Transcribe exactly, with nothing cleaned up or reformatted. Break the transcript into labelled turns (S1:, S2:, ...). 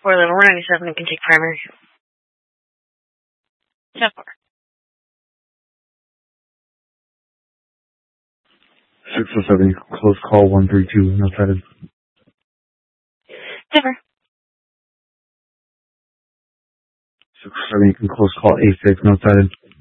S1: four level one ninety-seven, you can take primary. ten four.
S2: six oh seven, close call one three two, notated.
S1: Zipper.
S2: six oh seven, you can close call eight six, notated.